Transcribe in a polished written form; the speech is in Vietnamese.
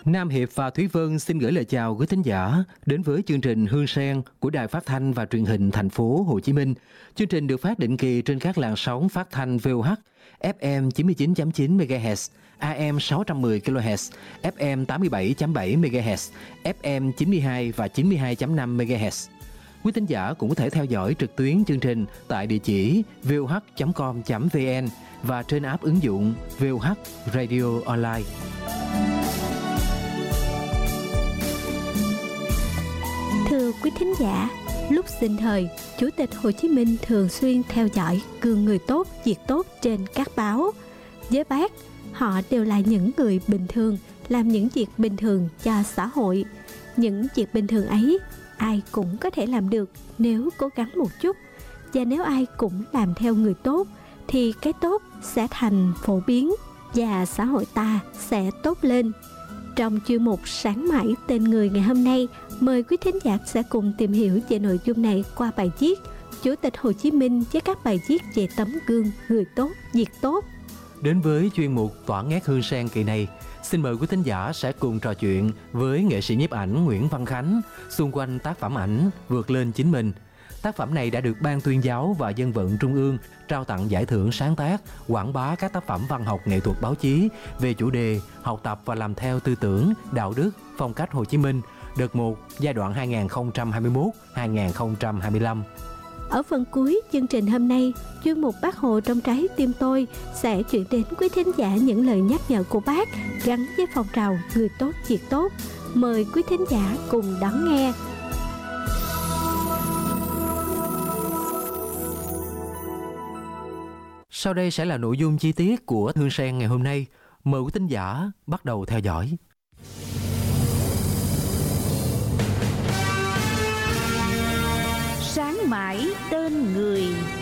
Nam Hiệp và Thúy Vân xin gửi lời chào quý thính giả đến với chương trình Hương Sen của Đài Phát thanh và Truyền hình Thành phố Hồ Chí Minh. Chương trình được phát định kỳ trên các làn sóng phát thanh VOH, FM 99.9 MHz, AM 610 kHz, FM 87.7 MHz, FM 92 và 92.5 MHz. Quý thính giả cũng có thể theo dõi trực tuyến chương trình tại địa chỉ voh.com.vn và trên app ứng dụng VOH Radio Online. Thưa quý thính giả, lúc sinh thời, Chủ tịch Hồ Chí Minh thường xuyên theo dõi gương người tốt, việc tốt trên các báo. Với Bác, họ đều là những người bình thường, làm những việc bình thường cho xã hội. Những việc bình thường ấy, ai cũng có thể làm được nếu cố gắng một chút. Và nếu ai cũng làm theo người tốt, thì cái tốt sẽ thành phổ biến và xã hội ta sẽ tốt lên. Trong chuyên mục Sáng mãi tên người ngày hôm nay, mời quý thính giả sẽ cùng tìm hiểu về nội dung này qua bài viết Chủ tịch Hồ Chí Minh với các bài viết về tấm gương người tốt, việc tốt. Đến với chuyên mục Tỏa ngát Hương Sen kỳ này, xin mời quý thính giả sẽ cùng trò chuyện với nghệ sĩ nhiếp ảnh Nguyễn Văn Khánh xung quanh tác phẩm ảnh Vượt lên chính mình. Tác phẩm này đã được Ban Tuyên giáo và Dân vận Trung ương trao tặng giải thưởng sáng tác, quảng bá các tác phẩm văn học nghệ thuật báo chí về chủ đề học tập và làm theo tư tưởng, đạo đức, phong cách Hồ Chí Minh, đợt 1, giai đoạn 2021-2025. Ở phần cuối chương trình hôm nay, chuyên mục Bác Hồ trong trái tim tôi sẽ chuyển đến quý thính giả những lời nhắc nhở của Bác gắn với phong trào người tốt, việc tốt. Mời quý thính giả cùng đón nghe. Sau đây sẽ là nội dung chi tiết của Hương Sen ngày hôm nay. Mời quý thính giả bắt đầu theo dõi. Sáng mãi tên người.